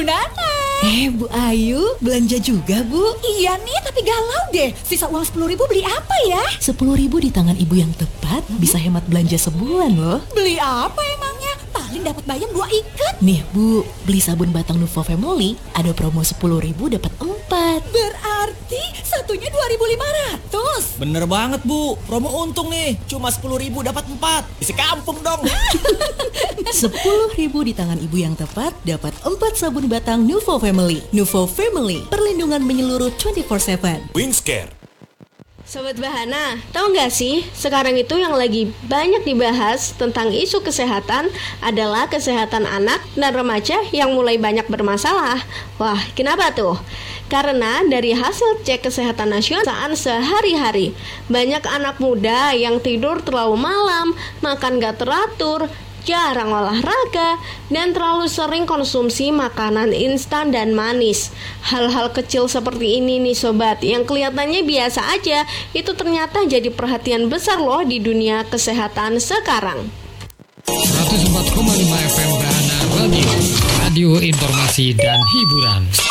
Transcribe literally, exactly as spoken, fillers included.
Nana. Eh, Bu Ayu, belanja juga, Bu? Iya nih, tapi galau deh. Sisa uang sepuluh ribu beli apa ya? Sepuluh ribu di tangan ibu yang tepat hmm? bisa hemat belanja sebulan loh. Beli apa emangnya? Paling dapat bayam dua ikat. Nih Bu, beli sabun batang Nuvo Family ada promo sepuluh ribu dapat empat. Berarti satunya dua ribu lima ratus. Bener banget Bu, promo untung nih. Cuma sepuluh ribu dapat empat. Isi kampung dong. Sepuluh ribu di tangan ibu yang tepat dapat empat sabun batang Nuvo Family. Nuvo Family, perlindungan menyeluruh dua puluh empat tujuh. Wingscare. Sobat Bahana, tahu nggak sih sekarang itu yang lagi banyak dibahas tentang isu kesehatan adalah kesehatan anak dan remaja yang mulai banyak bermasalah. Wah, kenapa tuh? Karena dari hasil cek kesehatan nasional sehari-hari, banyak anak muda yang tidur terlalu malam, makan nggak teratur, jarang olahraga, dan terlalu sering konsumsi makanan instan dan manis. Hal-hal kecil seperti ini nih sobat, yang kelihatannya biasa aja, itu ternyata jadi perhatian besar loh di dunia kesehatan sekarang. seratus empat koma lima F M Bahana Radio, radio informasi dan hiburan.